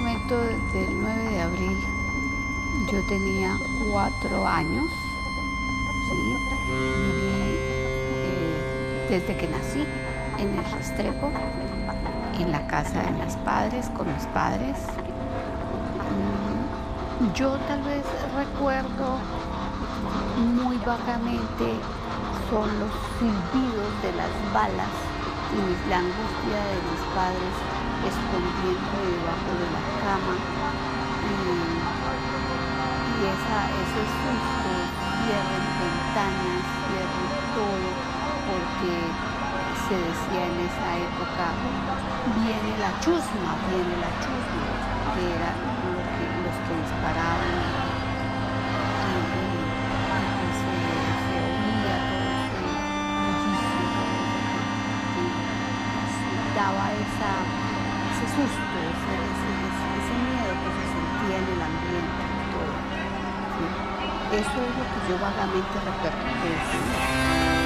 momento del 9 de abril yo tenía 4 años, ¿sí? Viví desde que nací en el Restrepo, en la casa de mis padres, con mis padres. Yo tal vez recuerdo muy vagamente son los silbidos de las balas y la angustia de mis padres escondiendo debajo de la cama ese susto, cierren ventanas, cierren todo, porque se decía en esa época, viene la chusma, que era los que disparaban y se oía todo ese bullicio, y daba ese susto, ese miedo que se sentía en el ambiente y todo. ¿Sí? Eso es lo que yo vagamente recuerdo.